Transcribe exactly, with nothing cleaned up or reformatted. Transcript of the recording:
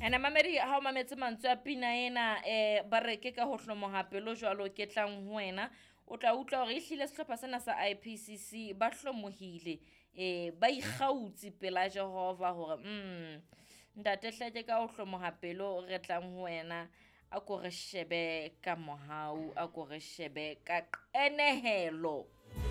Hana mamedi ha o mametse mantswe a pina ena eh ba re ke ka ho hlomoha pelo jwalo ke tlang ho wena o tla utlwa hore ehlile sehlopha sena sa I P C C ba hlomohile eh ba ikgautsi pela Jehova hore mm ntate hlake ka ho hlomoha pelo re tlang ho wena a ko re shebe ka mohau a ko re shebe ka qenehelo.